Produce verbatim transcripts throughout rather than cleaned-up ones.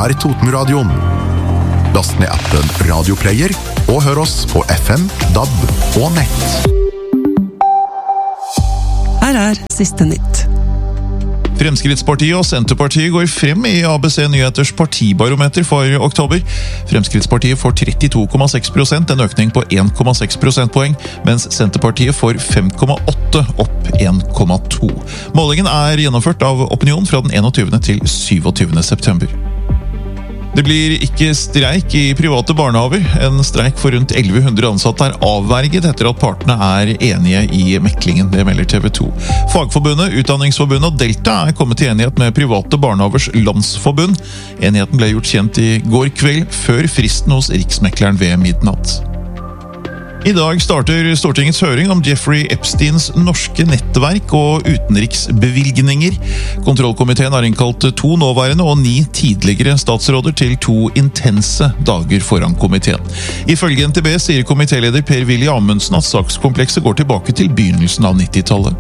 er Totenradioen. Last ned appen Radioplayer og hør oss på F M, D A B og nett. Her er siste nytt. Fremskrittspartiet og Senterpartiet går frem i A B C Nyheters partibarometer for oktober. Fremskrittspartiet får trettito komma seks prosent, en økning på en komma seks prosentpoeng, mens Senterpartiet får fem komma åtte, opp en komma to. Målingen er gjennomført av Opinion fra den enogtyvende til syvogtyvende september. Det blir ikke streik i private barnehaver. En streik for rundt elleve hundre ansatte er avverget etter at partene er enige i meklingen, det melder T V to. Fagforbundet, Utdanningsforbundet og Delta er kommet til enighet med Private Barnehavers Landsforbund. Enigheten ble gjort kjent i går kveld, før fristen hos Riksmekleren ved midnatt. I dag starter Stortingets høring om Jeffrey Epsteins norske nettverk og utenriksbevilgninger. Kontrollkomiteen har innkalt to nåværende og ni tidligere statsråder til to intense dager foran komiteen. Ifølge N T B sier komitéleder Per-Willy Amundsen at sakskomplekset går tilbake til begynnelsen av nittitallet.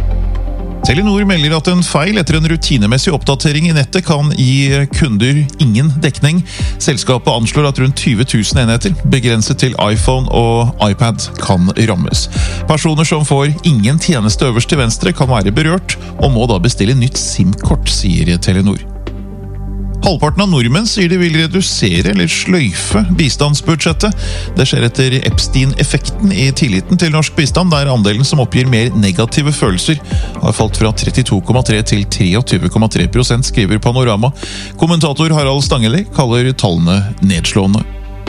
Telenor melder at en feil etter en rutinemessig oppdatering i nettet kan gi kunder ingen dekning. Selskapet anslår at rundt tyve tusen enheter, begrenset til iPhone og iPad, kan rammes. Personer som får ingen tjeneste øverst til venstre kan være berørt, og må da bestille nytt SIM-kort, sier Telenor. Halvparten av nordmenn sier de vil redusere eller sløyfe bistandsbudsjettet. Det skjer etter Epstein-effekten i tilliten til norsk bistand, der andelen som oppgir mer negative følelser har falt fra trettito komma tre til treogtyve komma tre prosent, skriver Panorama. Kommentator Harald Stangelli kaller tallene nedslående.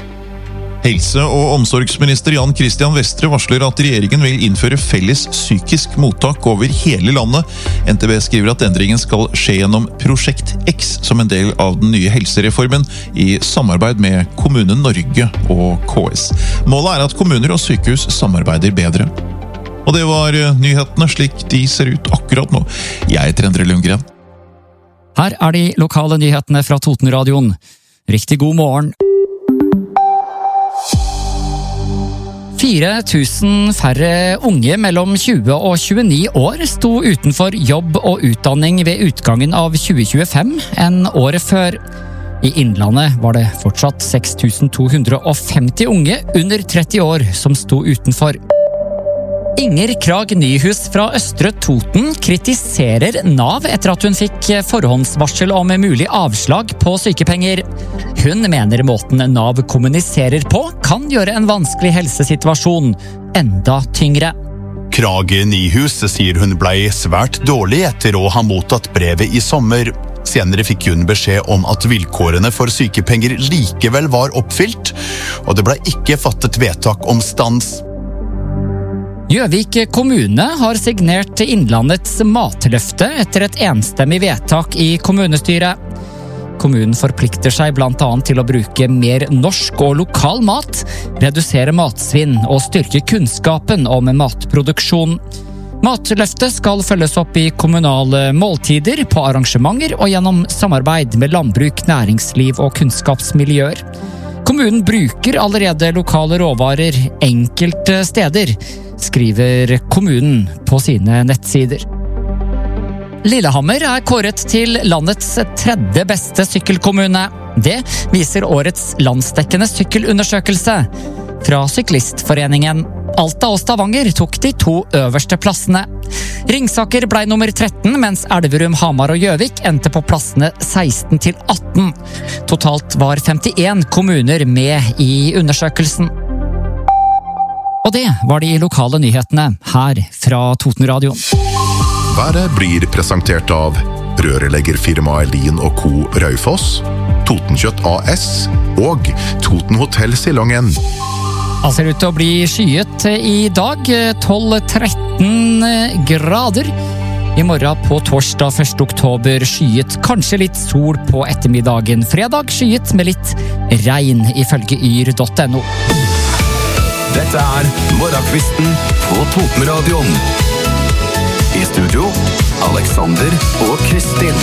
Helse- og omsorgsminister Jan Christian Vestre varsler at regjeringen vil innføre felles psykisk mottak over hele landet. N T B skriver at endringen skal skje gjennom Prosjekt X som en del av den nye helsereformen i samarbeid med Kommune Norge og K S. Målet er at kommuner og sykehus samarbeider bedre. Og det var nyhetene slik de ser ut akkurat nå. Jeg heter Endre Lundgren. Her er de lokale nyhetene fra Totenradioen. Riktig god morgen. fire tusen færre unge mellom tjue og tjueni år sto utenfor jobb og utdanning ved utgangen av tjue tjuefem enn året før. I Innlandet var det fortsatt seks tusen to hundre og femti unge under tretti år som sto utenfor. Inger Krag Nyhus fra Østre Toten kritiserer Nav etter at hun fikk forhåndsvarsel om mulig avslag på sykepenger. Hun mener måten Nav kommuniserer på kan gjøre en vanskelig helsesituasjon enda tyngre. Krag Nyhus sier hun ble svært dårlig etter å ha mottatt brevet i sommer. Senere fikk hun beskjed om at vilkårene for sykepenger likevel var oppfylt, og det ble ikke fattet vedtak om stans. Gjøvik kommune har signert Innlandets matløfte etter et enstemmig vedtak i kommunestyret. Kommunen forplikter seg blant annet til å bruke mer norsk og lokal mat, redusere matsvinn og styrke kunnskapen om matproduksjon. Matløftet skal følges opp i kommunale måltider, på arrangementer og gjennom samarbeid med landbruk, næringsliv og kunnskapsmiljøer. Kommunen bruker allerede lokale råvarer enkelte steder, skriver kommunen på sine nettsider. Lillehammer er kåret til landets tredje beste sykkelkommune. Det viser årets landsdekkende sykkelundersøkelse fra Syklistforeningen. Alta og Stavanger tok de to øverste plassene. Ringsaker ble nummer tretten, mens Elverum, Hamar og Gjøvik endte på plassene seksten til atten. Totalt var femtien kommuner med i undersøkelsen. Og det var de lokale nyhetene her fra Totenradioen. Været blir presentert av rørleggerfirmaet Lien og Co. Raufoss, Totenkjøtt A S og Toten Hotel Silongen. Det ser ut til å bli skyet i dag, tolv til tretten grader. I morgen på torsdag første oktober skyet, kanskje litt sol på ettermiddagen. Fredag skyet med litt regn, ifølge yr punktum no. Dette er Morgenkvisten på Totenradioen. I studio, Alexander og Kristin.